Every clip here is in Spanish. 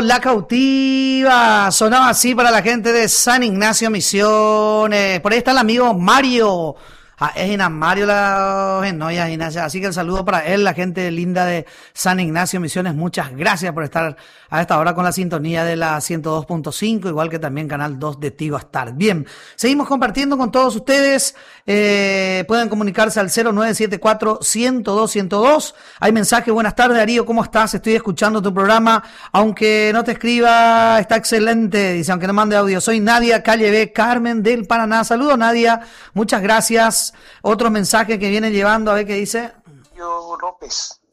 La Cautiva. Sonaba así para la gente de San Ignacio Misiones. Por ahí está el amigo Mario. Es Mario así que el saludo para él, la gente linda de San Ignacio Misiones. Muchas gracias por estar a esta hora con la sintonía de la 102.5, igual que también Canal 2 de Tigo Star. Bien, seguimos compartiendo con todos ustedes. Pueden comunicarse al 0974-102-102. Hay mensaje: buenas tardes, Darío, ¿cómo estás? Estoy escuchando tu programa, aunque no te escriba, está excelente. Dice, aunque no mande audio. Soy Nadia, calle B, Carmen del Paraná. Saludos, Nadia, muchas gracias. Otro mensaje que viene llevando, a ver qué dice. Darío López.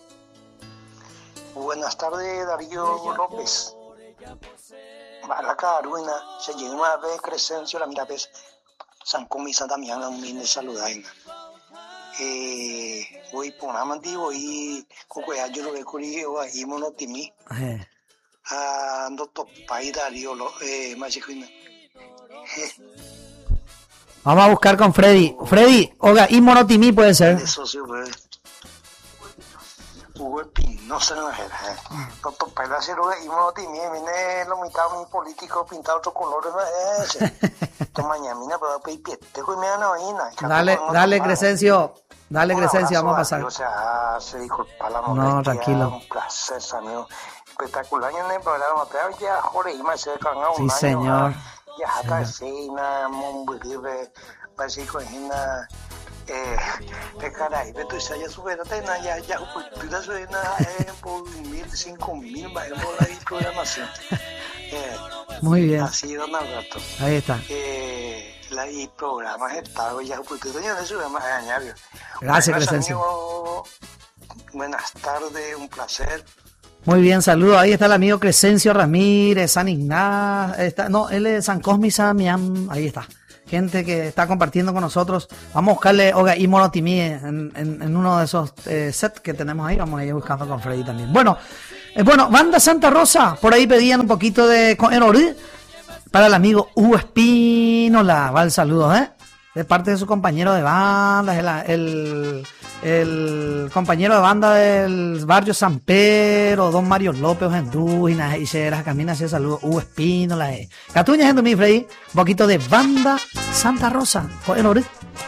Buenas tardes, Darío López. La caruina, se llegó una vez Crescencio, la mira vez, San Comisa también, un bien de saludar. Voy por una mantivo y cocoya yo lo que corrió ahí monotimi. Ando topai Darío más chiquina. Vamos a buscar con Freddy. Freddy, oiga, y Monotimi puede ser. Eso sí, pues. Hugo Espinosa en la jera. Doctor Paila Cero y Monotimi, viene lo mitad mi político pintado otro color. Mañana, pero te me dan a vaina. Dale, Crescencio. Dale, Crescencio, vamos a pasar. O sea, se disculpa la mujer. No, tranquilo. Un placer, amigo. Espectacular en el programa. Pero ya, Jorge, y más cerca, ¿no? Sí, señor. Ya hasta cena, Monburibe, básico en una caray, pero ya supérate, ya cultura suena por 1.000, 5.000, vamos a la programación. Muy bien. Así, don Alberto. Ahí está. Y programas estados ya cultura, ya no sube más añadido. Gracias, Crescencio. Buenas tardes, un placer. Muy bien, saludos. Ahí está el amigo Crescencio Ramírez, San Ignacio. Él es San Cosme, Miam. Ahí está. Gente que está compartiendo con nosotros. Vamos a buscarle Oga y Monotimi en uno de esos sets que tenemos ahí. Vamos a ir buscando con Freddy también. Bueno, Banda Santa Rosa. Por ahí pedían un poquito de para el amigo Hugo Espínola. Va el saludo, de parte de su compañero de banda, el compañero de banda del barrio San Pedro, don Mario López, Endúginas, y se camina hacia saludo, Espínola, Catuña, gente mi Freddy, un poquito de Banda Santa Rosa,